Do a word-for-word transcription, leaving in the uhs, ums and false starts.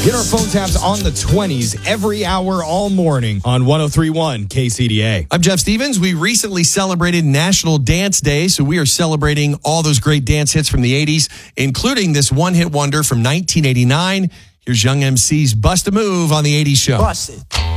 Get our phone taps on the twenties every hour all morning on one oh three point one K C D A. I'm Jeff Stevens. We recently celebrated National Dance Day, so we are celebrating all those great dance hits from the eighties, including this one-hit wonder from nineteen eighty-nine. Here's Young M C's Bust a Move on the eighties show. Bust it.